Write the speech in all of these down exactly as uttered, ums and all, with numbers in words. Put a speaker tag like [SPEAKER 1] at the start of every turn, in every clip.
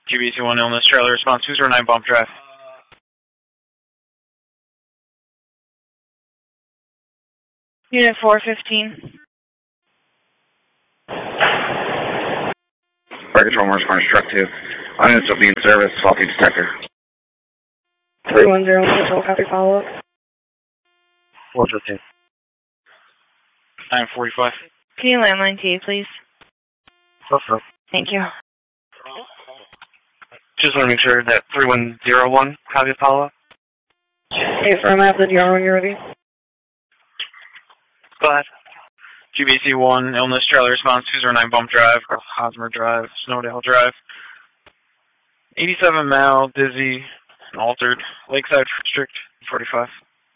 [SPEAKER 1] G B C one illness trailer response two zero nine bump drive.
[SPEAKER 2] Unit four fifteen.
[SPEAKER 3] Fire control more response truck two. Units will be in service, faulty detector.
[SPEAKER 2] three one zero, control, copy, follow up.
[SPEAKER 3] four fifteen.
[SPEAKER 1] nine forty-five.
[SPEAKER 2] Can you landline T, please?
[SPEAKER 3] Also.
[SPEAKER 2] Thank you.
[SPEAKER 3] Just want to make sure that three one zero one, copy, follow up.
[SPEAKER 2] Hey, firm up the D R when you're ready.
[SPEAKER 3] Go ahead.
[SPEAKER 1] G B C one illness trailer response two zero nine bump drive, Hosmer Drive, Snowdale Drive. eighty-seven Mal, dizzy, and altered. Lakeside District, forty-five.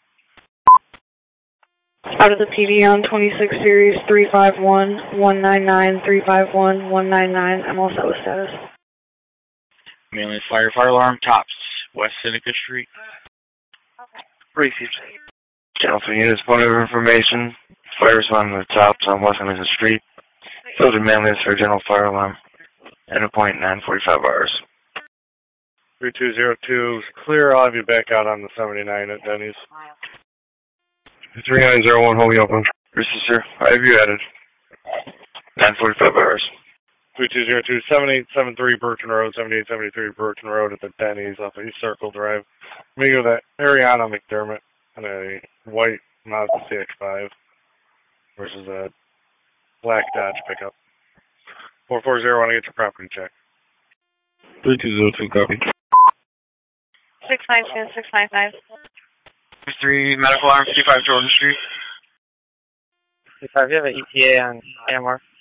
[SPEAKER 2] Out of the P D on twenty-six series three five one, one nine nine, three five one, one nine nine. I'm all set with status.
[SPEAKER 1] Mainly fire, fire alarm, tops, West Seneca Street.
[SPEAKER 3] Received. Channel three units, point of information. Fire responding to the tops on West Seneca Street. Filtered manliness for general fire alarm. Endpoint nine forty-five hours.
[SPEAKER 4] three two zero two, clear. I'll have you back out on the seventy-nine at Denny's.
[SPEAKER 3] three nine zero one, hold me open. Received, sir. I have you added. nine forty-five hours.
[SPEAKER 4] three two zero two, seven eight seven three Burton Road, seventy-eight seventy-three Burton Road at the Denny's off of East Circle Drive. Let me go to that Ariana McDermott and a white Mazda C X five versus a black Dodge pickup. four four zero, want to get your property check.
[SPEAKER 3] three two zero two, copy.
[SPEAKER 2] six nine two, six nine five.
[SPEAKER 1] three medical alarm, fifty-five Jordan Street.
[SPEAKER 5] fifty-five, you have an E T A on A M R?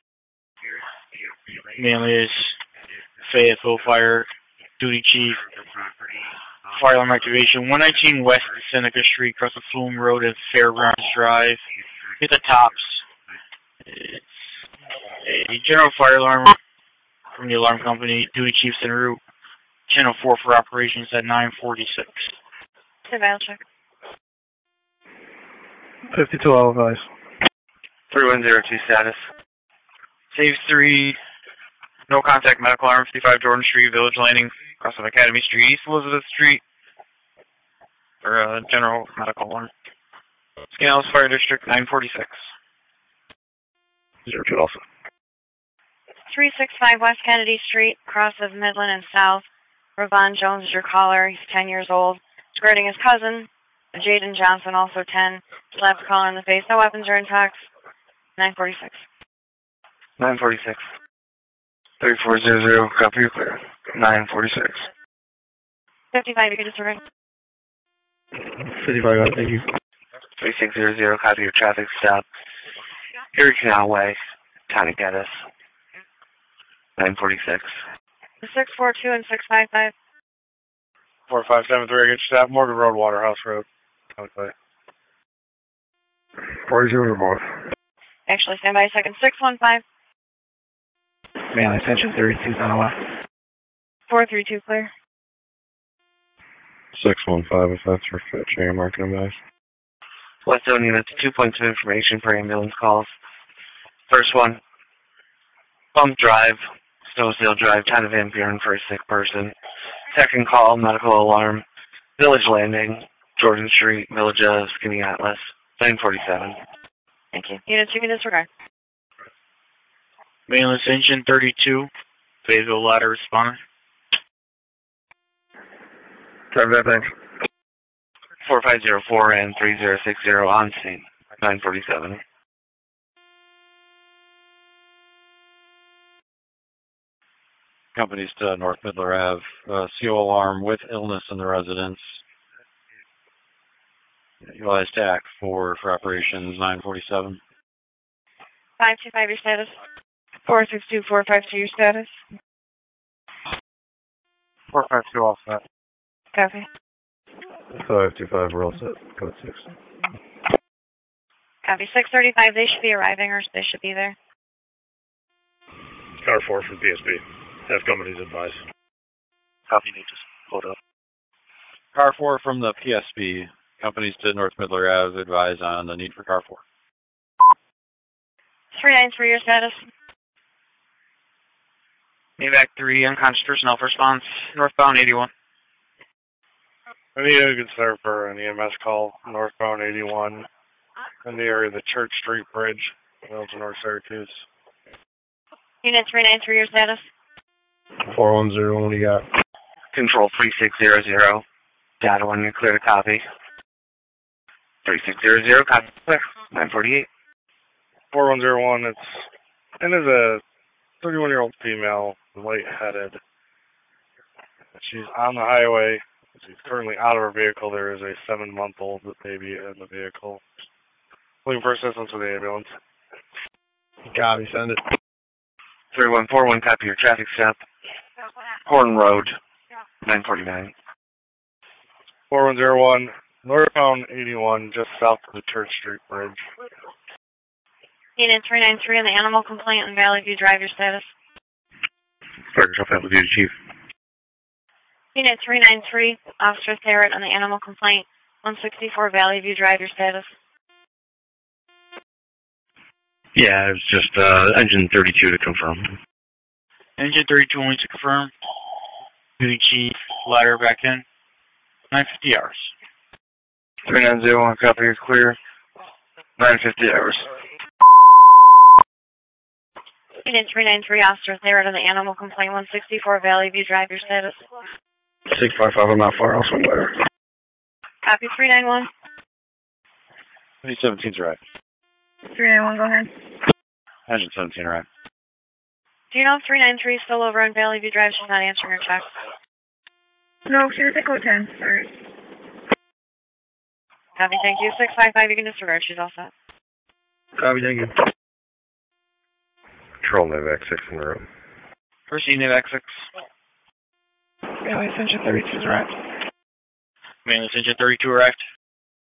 [SPEAKER 1] Mainly is Fayetteville Fire, Duty Chief, Fire Alarm Activation, one nineteen West Seneca Street, across the Flume Road at Fairgrounds Drive. Hit the tops. It's a general fire alarm from the alarm company, Duty Chief's en route. Channel four for operations at nine forty-six.
[SPEAKER 2] Surveil check.
[SPEAKER 4] fifty-two, I'll advise.
[SPEAKER 3] three one zero two status.
[SPEAKER 1] Saves three. No contact medical alarm, fifty-five Jordan Street, Village Landing, across from Academy Street, East Elizabeth Street. For uh, general medical alarm. Scales Fire District, nine forty-six.
[SPEAKER 3] zero two also.
[SPEAKER 2] three six five West Kennedy Street, cross of Midland and South. Ravon Jones is your caller. He's ten years old. Skirting his cousin, Jaden Johnson, also ten. Slapped the caller in the face. No weapons or intox. nine forty-six.
[SPEAKER 3] nine forty-six. three four zero zero, copy you clear. nine forty-six.
[SPEAKER 2] fifty-five, you can disregard.
[SPEAKER 3] fifty-five, thank you. three six zero zero, copy your traffic stop. Erie Canal Way, Tony Geddes. nine forty-six.
[SPEAKER 2] six four two and six five five.
[SPEAKER 4] four five seven three, I get you stop. Morgan Road, Waterhouse Road. Okay.
[SPEAKER 3] four zero both.
[SPEAKER 2] Actually, stand by a second. six one five.
[SPEAKER 3] Man, attention thirty-two, Ottawa.
[SPEAKER 2] four three two, clear.
[SPEAKER 4] six one five, if that's for fit, chain marking advice.
[SPEAKER 3] West Zone units, two points of information for ambulance calls. First one, Bump Drive, Snowsdale Drive, town of Van Buren for a sick person. Second call, medical alarm, Village Landing, Jordan Street, Village of Skinny Atlas, nine forty-seven.
[SPEAKER 2] Thank you. Units, you can disregard.
[SPEAKER 1] Main Ascension, thirty-two. Fayetteville Ladder responder.
[SPEAKER 3] Drive that, thanks. four five zero four and three zero six zero on scene, nine forty-seven.
[SPEAKER 6] Companies to North Midler Ave, uh, C O alarm with illness in the residence. Utilized to act for, for operations, nine forty-seven.
[SPEAKER 2] five two five, your status. four six two, four five two, your status.
[SPEAKER 4] four five two, all set.
[SPEAKER 2] Copy.
[SPEAKER 4] five two five, we're all set. Code six.
[SPEAKER 2] Copy. six thirty-five, they should be arriving, or they should be there.
[SPEAKER 4] Car four from P S B. Have companies advise.
[SPEAKER 3] Copy, they just pulled up.
[SPEAKER 6] Car four from the P S B. Companies to North Midler Ave advise on the need for car four.
[SPEAKER 2] three nine three, your status.
[SPEAKER 1] AVAC three, unconscious personnel for response, northbound eighty-one.
[SPEAKER 4] I need a good serve for an E M S call, northbound eighty-one, in the area of the Church Street Bridge, Mills, North Syracuse.
[SPEAKER 2] Unit three nine three, your status?
[SPEAKER 7] four one zero, what do you got?
[SPEAKER 3] Control three six zero zero. Data one, you're clear to copy. three six zero zero, copy. Clear. nine forty-eight.
[SPEAKER 4] four one zero one, it's, and is a thirty-one-year-old female, lightheaded. She's on the highway. She's currently out of her vehicle. There is a seven-month-old baby in the vehicle. Looking for assistance with the ambulance.
[SPEAKER 7] Copy, send it.
[SPEAKER 3] three one four one, copy your traffic stop. Horn Road, nine forty-nine.
[SPEAKER 4] four one zero one, northbound eighty-one, just south of the Church Street Bridge.
[SPEAKER 2] Unit three nine three on the animal complaint in Valley View Drive, your status?
[SPEAKER 7] Parker, Valley View, Chief.
[SPEAKER 2] Unit three nine three, Officer Therrett on the animal complaint, one sixty-four Valley View Drive, your status?
[SPEAKER 7] Yeah, it's just uh, engine thirty-two to confirm.
[SPEAKER 1] Engine thirty-two only to confirm. Duty chief, ladder back in. nine fifty hours.
[SPEAKER 3] three nine zero one, copy, you're clear. nine fifty hours.
[SPEAKER 2] Unit three nine three, Officer Therrett on the animal complaint, one sixty-four Valley View Drive, your status?
[SPEAKER 7] six five five, I'm not far, I'll swing later.
[SPEAKER 2] Copy three nine one.
[SPEAKER 6] Engine seventeen's right.
[SPEAKER 2] three nine one, go ahead.
[SPEAKER 6] Engine seventeen right.
[SPEAKER 2] Do you know if three nine three is still over on Valley View Drive? She's not answering her text.
[SPEAKER 8] No, she was at code ten. Sorry.
[SPEAKER 2] Copy, thank you. six five five, you can disregard. She's all set.
[SPEAKER 7] Copy, thank you. Control Navac six in the room.
[SPEAKER 1] Proceed, AVAC six.
[SPEAKER 8] Valley Central thirty-two is right.
[SPEAKER 1] Mainland Engine thirty-two erect.